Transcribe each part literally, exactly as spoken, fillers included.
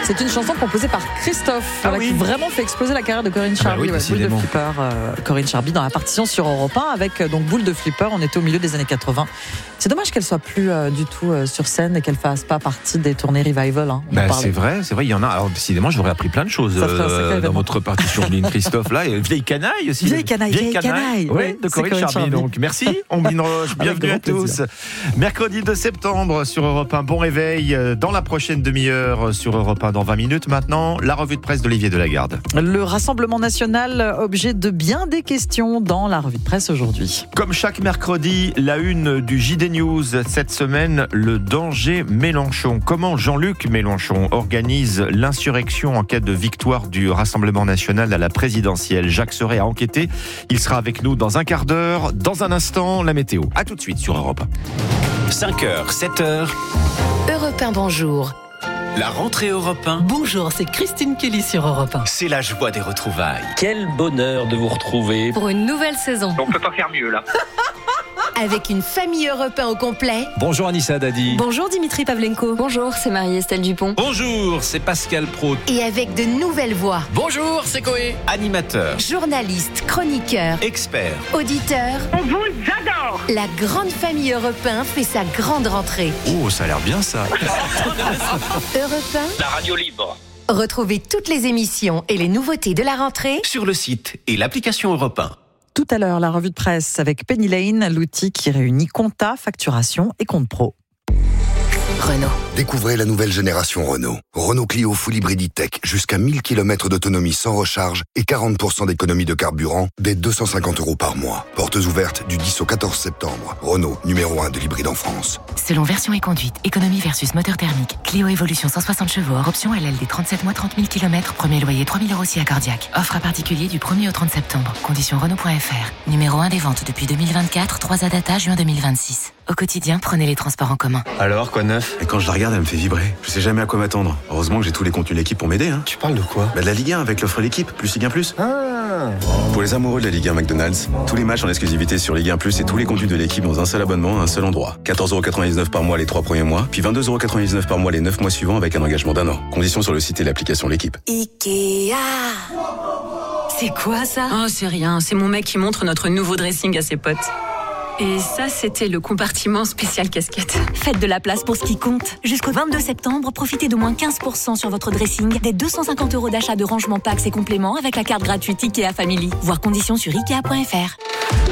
C'est une chanson composée par Christophe, Ah voilà, oui. qui vraiment fait exploser la carrière de Corinne Charby. Ah oui, ouais, Boule de décidément. flipper, euh, Corinne Charby dans la partition sur Europe un avec euh, donc Boule de flipper. On était au milieu des années quatre-vingts. C'est dommage qu'elle soit plus euh, du tout euh, sur scène et qu'elle fasse pas partie des tournées revival. Hein, Bah, c'est vrai, c'est vrai, il y en a. Alors décidément, j'aurais appris plein de choses Ça ferait un sacré euh, dans événement. votre partition, Ombline Christophe. Là, et vieille canaille aussi. Vieille canaille, vieille canaille. Oui, Ouais, de c'est Corinne Corinne Charby. Charby. Donc merci, Ombline Roche. Avec Bienvenue à grand tous. plaisir. Mercredi deux septembre sur Europe un. Bon réveil euh, dans la prochaine demi-heure sur Europe un dans vingt minutes. Maintenant, la revue de presse d'Olivier Delagarde. Le Rassemblement national, objet de bien des questions dans la revue de presse aujourd'hui. Comme chaque mercredi, la une du J D News cette semaine, le danger Mélenchon. Comment Jean-Luc Mélenchon organise l'insurrection en cas de victoire du Rassemblement national à la présidentielle. Jacques Serret a enquêté. Il sera avec nous dans un quart d'heure. Dans un instant, la météo. À tout de suite sur Europe un. cinq heures, sept heures, Europe un, bonjour. la rentrée Europe un, Bonjour, c'est Christine Kelly sur Europe un. c'est la joie des retrouvailles. Quel bonheur de vous retrouver. Pour une nouvelle saison. On peut pas faire mieux là. Avec une famille Europe un au complet. Bonjour Anissa Dadi. Bonjour Dimitri Pavlenko. Bonjour, c'est Marie-Estelle Dupont. Bonjour, c'est Pascal Pro. Et avec de nouvelles voix. Bonjour, c'est Coé. Animateur, Journalistes, chroniqueurs, expert, auditeurs. On vous adore. La grande famille Europe un fait sa grande rentrée. Oh, ça a l'air bien ça. Europe un, La radio libre. retrouvez toutes les émissions et les nouveautés de la rentrée. sur le site et l'application Europe un. Tout à l'heure, la revue de presse avec Penny Lane, l'outil qui réunit compta, facturation et compte pro. Renault. Découvrez la nouvelle génération Renault. Renault Clio Full Hybrid E-Tech, jusqu'à mille kilomètres d'autonomie sans recharge et quarante pour cent d'économie de carburant dès deux cent cinquante euros par mois. Portes ouvertes du dix au quatorze septembre. Renault, numéro un de l'hybride en France. Selon version et conduite, économie versus moteur thermique. Clio Evolution cent soixante chevaux, hors option L L D trente-sept mois trente mille kilomètres, premier loyer trois mille euros si accordiaque. Offre à particulier du premier au trente septembre. Conditions Renault point F R. Numéro un des ventes depuis deux mille vingt-quatre, trois à data, juin deux mille vingt-six. Au quotidien, prenez les transports en commun. Alors, quoi de neuf? Et quand je la regarde, elle me fait vibrer. Je sais jamais à quoi m'attendre. Heureusement que j'ai tous les contenus de l'équipe pour m'aider, hein. Tu parles de quoi? Bah de la Ligue un avec l'offre l'équipe, plus Ligue un plus. Ah. Pour les amoureux de la Ligue un McDonald's, tous les matchs en exclusivité sur Ligue un plus et tous les contenus de l'équipe dans un seul abonnement à un seul endroit. quatorze euros quatre-vingt-dix-neuf par mois les trois premiers mois, puis vingt-deux euros quatre-vingt-dix-neuf par mois les neuf mois suivants avec un engagement d'un an. Conditions sur le site et l'application l'équipe. Ikea. C'est quoi ça? Oh, c'est rien, c'est mon mec qui montre notre nouveau dressing à ses potes. Et ça, c'était le compartiment spécial casquette. Faites de la place pour ce qui compte. Jusqu'au vingt-deux septembre, profitez d'au moins quinze pour cent sur votre dressing, des deux cent cinquante euros d'achat de rangement packs et compléments avec la carte gratuite Ikea Family. Voir conditions sur ikea point F R.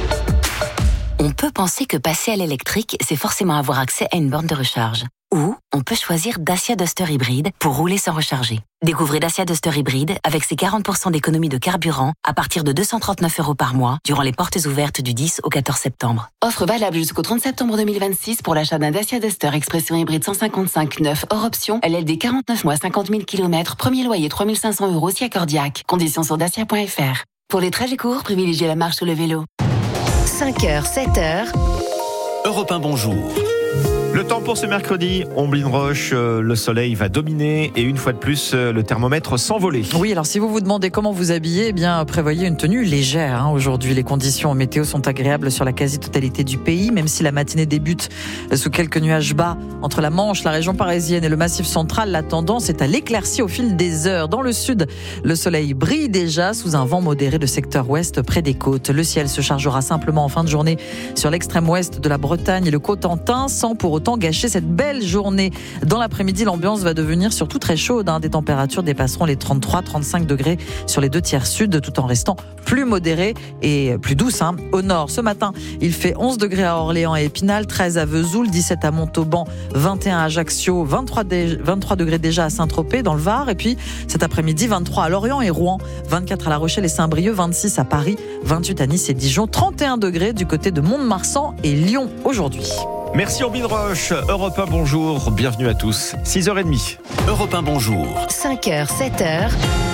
On peut penser que passer à l'électrique, c'est forcément avoir accès à une borne de recharge. Ou on peut choisir Dacia Duster Hybride pour rouler sans recharger. Découvrez Dacia Duster Hybride avec ses quarante pour cent d'économie de carburant à partir de deux cent trente-neuf euros par mois durant les portes ouvertes du dix au quatorze septembre. Offre valable jusqu'au trente septembre deux mille vingt-six pour l'achat d'un Dacia Duster Expression Hybride cent cinquante-cinq neuf hors option L L D quarante-neuf mois cinquante mille kilomètres, premier loyer trois mille cinq cents euros si accordiaque. Conditions sur dacia point F R. Pour les trajets courts, privilégiez la marche ou le vélo. cinq heures, sept heures. Europe un, bonjour. Le temps pour ce mercredi, Ombline Roche, euh, le soleil va dominer et une fois de plus, euh, le thermomètre s'envoler. Oui, alors si vous vous demandez comment vous habiller, eh bien prévoyez une tenue légère. Hein. Aujourd'hui, les conditions météo sont agréables sur la quasi-totalité du pays, même si la matinée débute sous quelques nuages bas entre la Manche, la région parisienne et le Massif central. La tendance est à l'éclaircie au fil des heures. Dans le sud, le soleil brille déjà sous un vent modéré de secteur ouest près des côtes. Le ciel se chargera simplement en fin de journée sur l'extrême ouest de la Bretagne et le Cotentin, sans pour autant gâcher cette belle journée. Dans l'après-midi, l'ambiance va devenir surtout très chaude. Hein. Des températures dépasseront les trente-trois à trente-cinq degrés sur les deux tiers sud, tout en restant plus modérées et plus douces. Hein. Au nord, ce matin, il fait onze degrés à Orléans et Épinal, treize à Vesoul, dix-sept à Montauban, vingt et un à Ajaccio, vingt-trois, dé- vingt-trois degrés déjà à Saint-Tropez dans le Var. Et puis cet après-midi, vingt-trois à Lorient et Rouen, vingt-quatre à La Rochelle et Saint-Brieuc, vingt-six à Paris, vingt-huit à Nice et Dijon, trente et un degrés du côté de Mont-de-Marsan et Lyon aujourd'hui. Merci Ombline Roche, Europe un, bonjour, bienvenue à tous, six heures trente. Europe un, bonjour. cinq heures, sept heures.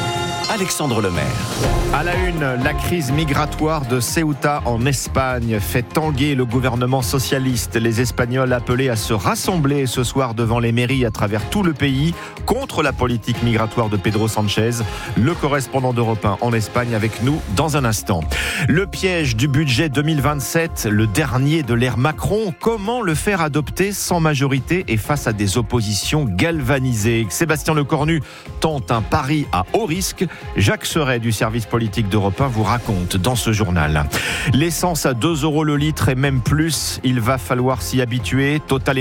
Alexandre Lemaire. À la une, la crise migratoire de Ceuta en Espagne fait tanguer le gouvernement socialiste. Les Espagnols appelés à se rassembler ce soir devant les mairies à travers tout le pays contre la politique migratoire de Pedro Sanchez. Le correspondant d'Europe un en Espagne avec nous dans un instant. Le piège du budget deux mille vingt-sept, le dernier de l'ère Macron. Comment le faire adopter sans majorité et face à des oppositions galvanisées? Sébastien Lecornu tente un pari à haut risque. Jacques Serret du service politique d'Europe un vous raconte dans ce journal. L'essence à deux euros le litre et même plus, il va falloir s'y habituer. Total